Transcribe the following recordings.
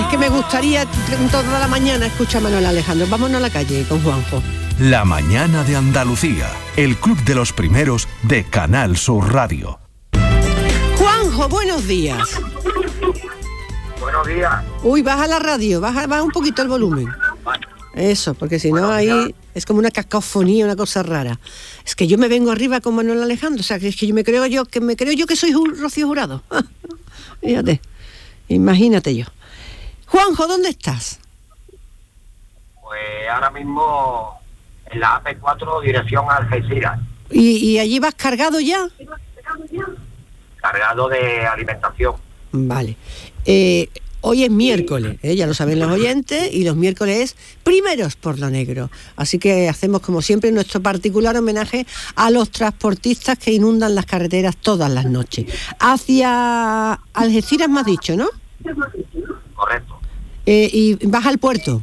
que me gustaría toda la mañana escuchar a Manuel Alejandro. Vámonos a la calle con Juanjo. La mañana de Andalucía, el club de los primeros de Canal Sur Radio. Juanjo, buenos días. Buenos días. Uy, baja la radio, baja un poquito el volumen. Eso, porque si no ahí es como una cacofonía, una cosa rara. Es que yo me vengo arriba con Manuel Alejandro, o sea, que es que yo me creo yo que soy Rocío Jurado. Fíjate, imagínate yo. Juanjo, ¿dónde estás? Pues ahora mismo en la AP4 dirección a Algeciras. ¿Y allí vas cargado ya? Cargado de alimentación. Vale. Hoy es miércoles, ya lo saben los oyentes, y los miércoles es primeros por lo negro. Así que hacemos, como siempre, nuestro particular homenaje a los transportistas que inundan las carreteras todas las noches. Hacia Algeciras me has dicho, ¿no? Correcto. ¿Y vas al puerto?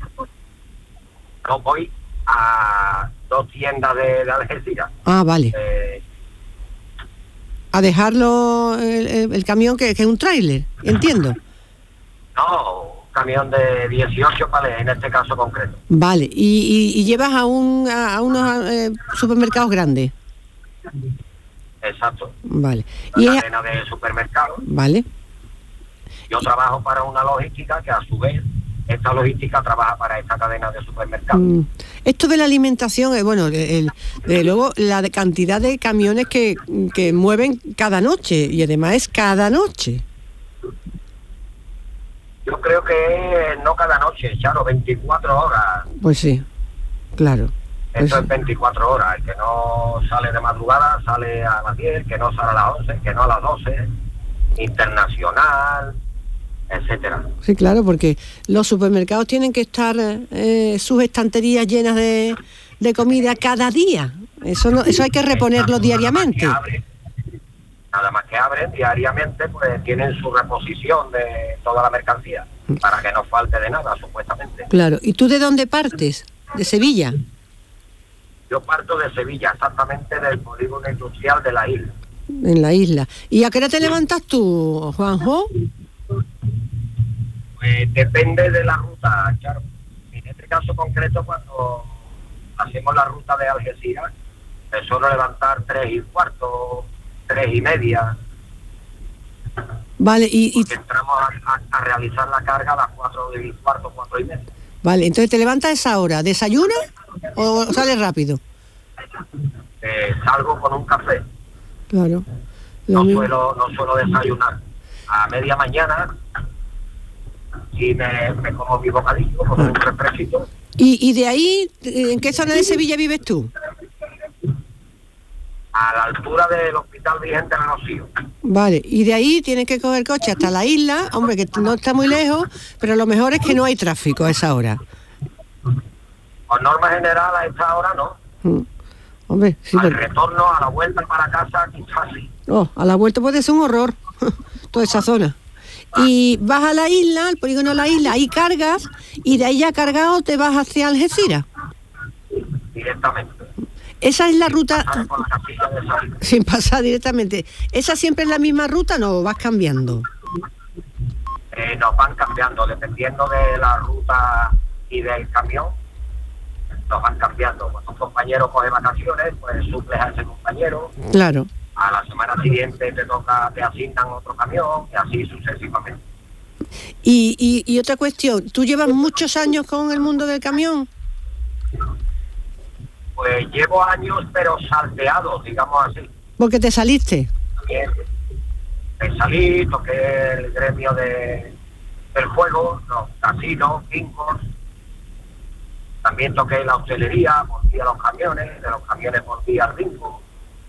No, voy a 2 tiendas de Algeciras. Ah, vale. A dejarlo el camión que es un tráiler, entiendo. No, un camión de 18 palés en este caso concreto. Vale, y llevas a unos supermercados grandes. Exacto. Vale. Una cadena de supermercados. Vale. Yo trabajo para una logística que a su vez esta logística trabaja para esta cadena de supermercados. Esto de la alimentación, luego la cantidad de camiones que mueven cada noche, y además es cada noche. Yo creo que no cada noche, Charo, 24 horas. Pues sí, claro. Esto es 24 horas. El que no sale de madrugada sale a las 10, que no sale a las 11, que no a las 12, internacional, etcétera. Sí, claro, porque los supermercados tienen que estar sus estanterías llenas de comida cada día. Eso hay que reponerlo diariamente. Nada más que abren diariamente, pues tienen su reposición de toda la mercancía, para que no falte de nada, supuestamente. Claro. ¿Y tú de dónde partes? ¿De Sevilla? Yo parto de Sevilla, exactamente del polígono industrial de la isla. En la isla. ¿Y a qué hora te levantas tú, Juanjo? Pues depende de la ruta, Charo. En este caso concreto, cuando hacemos la ruta de Algeciras, me suelo levantar 3:15, 3:30. Vale, y entramos a realizar la carga a las 4:15, 4:30. Vale, entonces te levantas a esa hora, ¿desayunas o sales rápido? Salgo con un café. Claro. No suelo desayunar. A media mañana y me como mi bocadillo con un refresquito. ¿Y de ahí, en qué zona de Sevilla vives tú? A la altura del Hospital Virgen del Rocío. Vale, y de ahí tienes que coger coche hasta la isla, hombre, que no está muy lejos, pero lo mejor es que no hay tráfico a esa hora. Por norma general, a esta hora no. Hombre, sí. Al retorno, a la vuelta para casa, quizás sí. A la vuelta puede ser un horror, toda esa zona. Y vas a la isla, al polígono de la isla, ahí cargas, y de ahí ya cargado te vas hacia Algeciras. Directamente. Esa es la ruta, Por la casilla de salida. sin pasar directamente. ¿Esa siempre es la misma ruta, no vas cambiando? Nos van cambiando, dependiendo de la ruta y del camión, nos van cambiando. Cuando un compañero coge vacaciones, pues suples a ese compañero. Claro. A la semana siguiente te asignan otro camión, y así sucesivamente. Y otra cuestión, ¿tú llevas muchos años con el mundo del camión? Pues llevo años, pero salteados, digamos así. Porque te saliste. También me salí, toqué el gremio del juego, los casinos, bingos. También toqué la hostelería, volví a los camiones, de los camiones volví al bingo.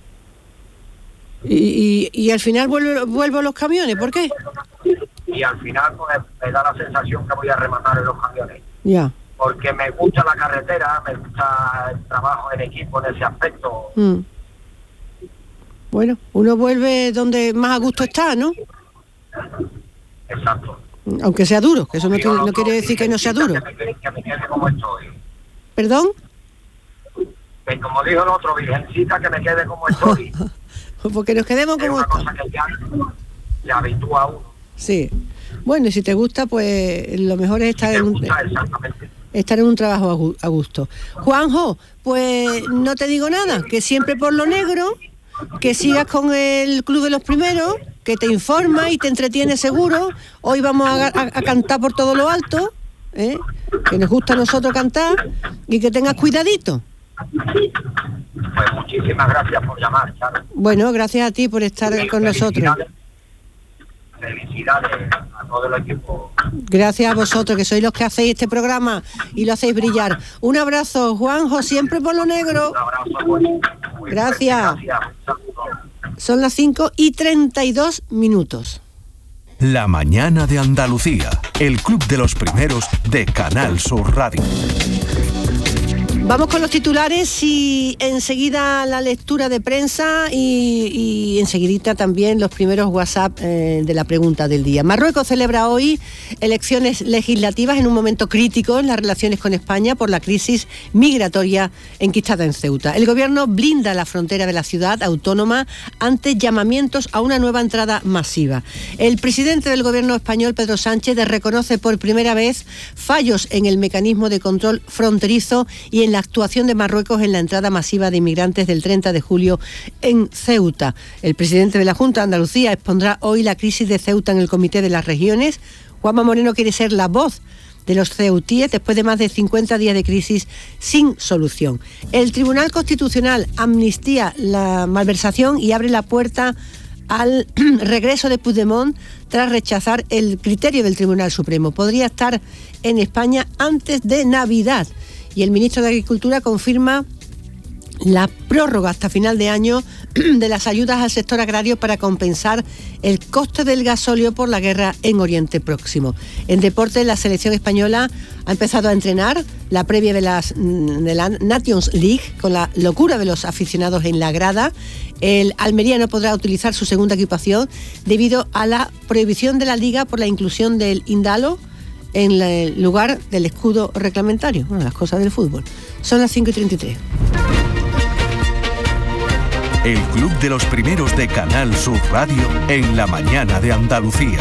Y al final vuelvo a los camiones, ¿por qué? Y al final pues, me da la sensación que voy a rematar en los camiones. Ya. Porque me gusta la carretera, me gusta el trabajo en equipo en ese aspecto. Bueno, uno vuelve donde más a gusto está, ¿no? Exacto. Aunque sea duro, que eso no quiere decir que no sea duro. Que me quede como estoy. ¿Perdón? Que como dijo el otro, virgencita, que me quede como estoy. Porque nos quedemos como es una estamos. cosa que ya se habitúa a uno. Sí. Bueno, y si te gusta, pues lo mejor es estar en un trabajo a gusto. Juanjo, pues no te digo nada, que siempre por lo negro, que sigas con el Club de los Primeros, que te informa y te entretiene seguro. Hoy vamos a cantar por todo lo alto, que nos gusta a nosotros cantar, y que tengas cuidadito. Pues muchísimas gracias por llamar, Charo. Bueno, gracias a ti por estar con nosotros. Felicidades a todo el equipo. Gracias a vosotros, que sois los que hacéis este programa y lo hacéis brillar. Un abrazo, Juanjo, siempre por lo negro. Un abrazo, muy gracias. Son las 5:32. La mañana de Andalucía, el Club de los Primeros de Canal Sur Radio. Vamos con los titulares y enseguida la lectura de prensa y enseguidita también los primeros WhatsApp de la pregunta del día. Marruecos celebra hoy elecciones legislativas en un momento crítico en las relaciones con España por la crisis migratoria enquistada en Ceuta. El gobierno blinda la frontera de la ciudad autónoma ante llamamientos a una nueva entrada masiva. El presidente del gobierno español, Pedro Sánchez, reconoce por primera vez fallos en el mecanismo de control fronterizo y en la actuación de Marruecos en la entrada masiva de inmigrantes del 30 de julio en Ceuta. El presidente de la Junta de Andalucía expondrá hoy la crisis de Ceuta en el Comité de las Regiones. Juanma Moreno quiere ser la voz de los ceutíes después de más de 50 días de crisis sin solución. El Tribunal Constitucional amnistía la malversación y abre la puerta al regreso de Puigdemont tras rechazar el criterio del Tribunal Supremo. Podría estar en España antes de Navidad. Y el ministro de Agricultura confirma la prórroga hasta final de año de las ayudas al sector agrario para compensar el coste del gasóleo por la guerra en Oriente Próximo. En deporte, la selección española ha empezado a entrenar la previa de la Nations League con la locura de los aficionados en la grada. El Almería no podrá utilizar su segunda equipación debido a la prohibición de la Liga por la inclusión del Indalo en el lugar del escudo reglamentario. Bueno, las cosas del fútbol. Son las 5:33. El Club de los Primeros de Canal Sur Radio en la mañana de Andalucía.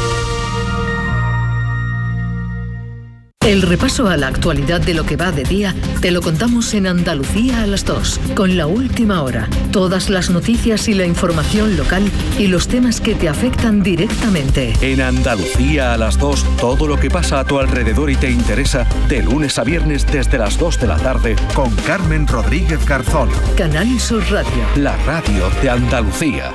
El repaso a la actualidad de lo que va de día te lo contamos en Andalucía a las 2, con La Última Hora. Todas las noticias y la información local y los temas que te afectan directamente. En Andalucía a las 2, todo lo que pasa a tu alrededor y te interesa, de lunes a viernes desde las 2 de la tarde, con Carmen Rodríguez Garzón. Canal Sur Radio. La radio de Andalucía.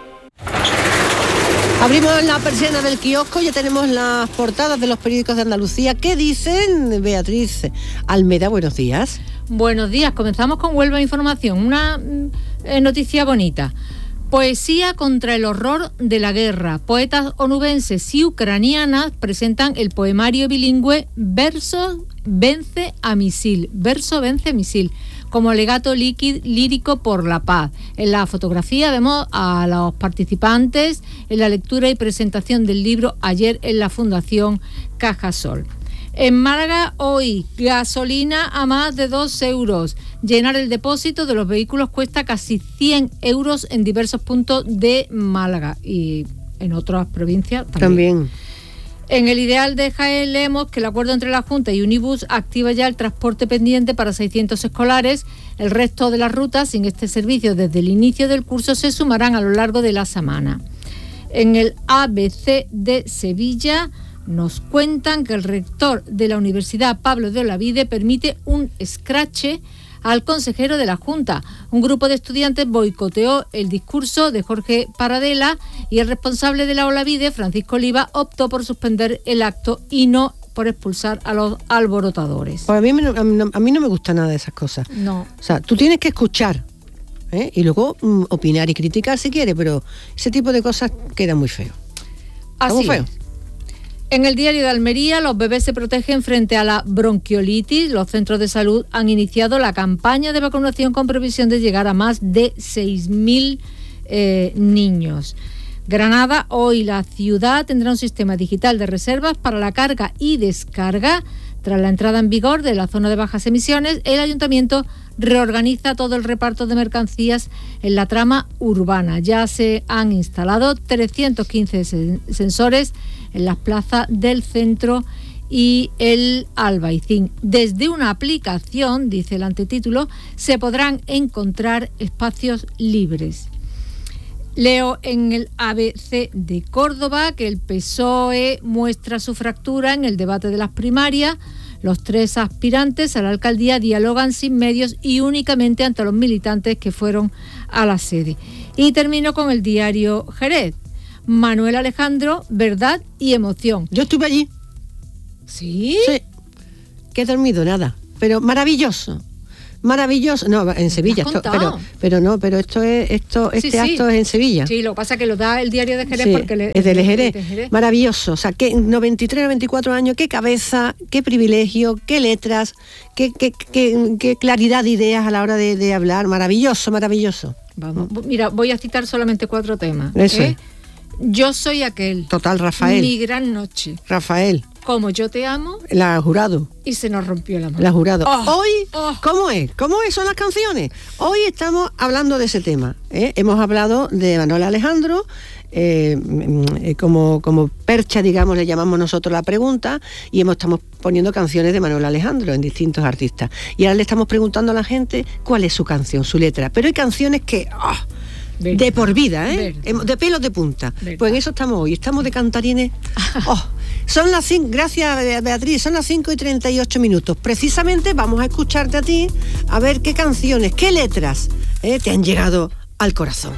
Abrimos la persiana del kiosco, ya tenemos las portadas de los periódicos de Andalucía. ¿Qué dicen? Beatriz Almeda, buenos días. Buenos días, comenzamos con Huelva Información, una noticia bonita. Poesía contra el horror de la guerra. Poetas onubenses y ucranianas presentan el poemario bilingüe Verso vence a misil, como alegato lírico por la paz. En la fotografía vemos a los participantes en la lectura y presentación del libro ayer en la Fundación Cajasol. En Málaga hoy, gasolina a más de 2 euros. Llenar el depósito de los vehículos cuesta casi 100 euros en diversos puntos de Málaga y en otras provincias también. En el Ideal de Jaén leemos que el acuerdo entre la Junta y Unibus activa ya el transporte pendiente para 600 escolares. El resto de las rutas sin este servicio desde el inicio del curso se sumarán a lo largo de la semana. En el ABC de Sevilla nos cuentan que el rector de la Universidad Pablo de Olavide permite un escrache al consejero de la Junta. Un grupo de estudiantes boicoteó el discurso de Jorge Paradela y el responsable de la Olavide, Francisco Oliva, optó por suspender el acto y no por expulsar a los alborotadores. Pues a mí no me gusta nada de esas cosas. No. O sea, tú tienes que escuchar, y luego opinar y criticar si quieres, pero ese tipo de cosas queda muy feo. Así muy feo. En el diario de Almería, los bebés se protegen frente a la bronquiolitis. Los centros de salud han iniciado la campaña de vacunación con previsión de llegar a más de 6.000 niños. Granada, hoy la ciudad tendrá un sistema digital de reservas para la carga y descarga. Tras la entrada en vigor de la zona de bajas emisiones, el ayuntamiento reorganiza todo el reparto de mercancías en la trama urbana. Ya se han instalado 315 sensores en las plazas del centro y el Albaicín. Desde una aplicación, dice el antetítulo, se podrán encontrar espacios libres. Leo en el ABC de Córdoba que el PSOE muestra su fractura en el debate de las primarias. Los 3 aspirantes a la alcaldía dialogan sin medios y únicamente ante los militantes que fueron a la sede. Y termino con el diario Jerez. Manuel Alejandro, verdad y emoción. Yo estuve allí. ¿Sí? Sí. ¿Qué he dormido? Nada. Pero maravilloso. Maravilloso. No, en Sevilla. Pero este acto es en Sevilla. Sí, lo que pasa es que lo da el diario de Jerez, sí, porque es del Jerez. Maravilloso. O sea, que 93, 94 años, qué cabeza, qué privilegio, qué letras, qué claridad de ideas a la hora de hablar. Maravilloso, maravilloso. Vamos, mira, voy a citar solamente 4 temas. Eso es. Yo soy aquel. Total, Rafael. Mi gran noche. Rafael. Como yo te amo. La Jurado. Y se nos rompió la mano. La Jurado. Oh, Hoy, ¿cómo es? ¿Cómo son las canciones? Hoy estamos hablando de ese tema. Hemos hablado de Manuel Alejandro, como percha, digamos, le llamamos nosotros la pregunta, y estamos poniendo canciones de Manuel Alejandro en distintos artistas. Y ahora le estamos preguntando a la gente cuál es su canción, su letra. Pero hay canciones que... de por vida, de pelos de punta. ¿Verdad? Pues en eso estamos hoy, estamos de cantarines. Son las 5, gracias Beatriz, son las 5:38. Precisamente vamos a escucharte a ti, a ver qué canciones, qué letras te han llegado al corazón.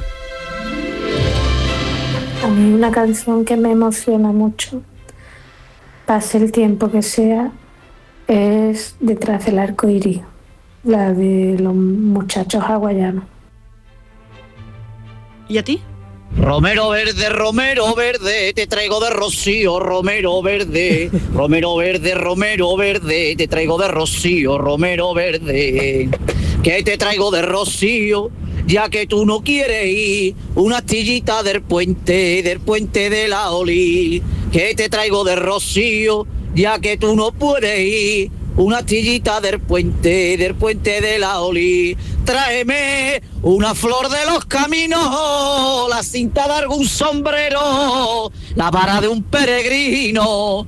A mí una canción que me emociona mucho, pase el tiempo que sea, es Detrás del arco iris, la de los muchachos hawaianos. ¿Y a ti? Romero verde, te traigo de rocío, romero verde, te traigo de rocío, romero verde, que te traigo de rocío, ya que tú no quieres ir, una astillita del puente de la Oli, que te traigo de rocío, ya que tú no puedes ir, una astillita del puente de la Oli. Tráeme una flor de los caminos, la cinta de algún sombrero, la vara de un peregrino.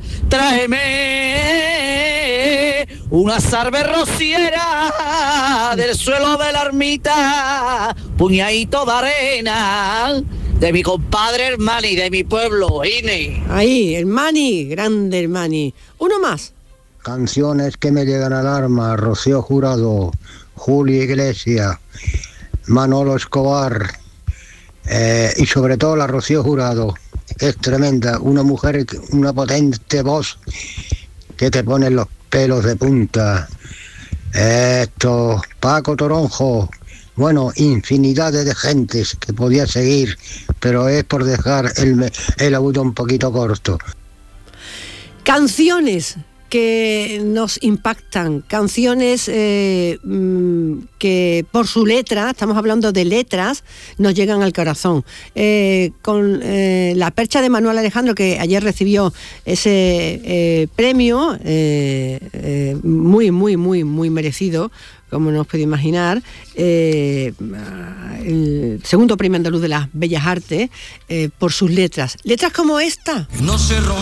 Tráeme una sarve rociera del suelo de la ermita, puñadito de arena de mi compadre Hermani, de mi pueblo, Ine. Ahí, Hermani, grande Hermani. Uno más. Canciones que me llegan al alma: Rocío Jurado, Julio Iglesias, Manolo Escobar, y sobre todo la Rocío Jurado. Es tremenda, una mujer, una potente voz que te pone los pelos de punta. Paco Toronjo, bueno, infinidades de gentes que podía seguir, pero es por dejar el audio un poquito corto. Canciones que nos impactan, canciones que por su letra, estamos hablando de letras, nos llegan al corazón. Con la percha de Manuel Alejandro, que ayer recibió ese premio, muy, muy, muy, muy merecido, como nos puede imaginar, el segundo premio andaluz de las Bellas Artes, por sus letras. Letras como esta. No se rompe